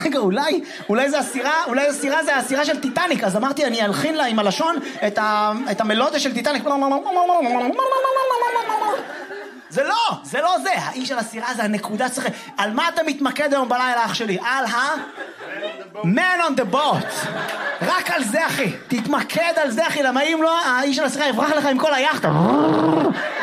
רגע, אולי זה הסירה, זה הסירה של טיטניק. אז אמרתי, אני אלחין לה עם הלשון את המלודיה של טיטניק. זה לא זה. האיש של הסירה זה הנקודה צריך. על מה אתה מתמקד היום בלילה, אח שלי? על Man on the boat. רק על זה, אחי. תתמקד על זה, אחי. למה אם לא, האיש של הסירה יברח לך עם כל היחד.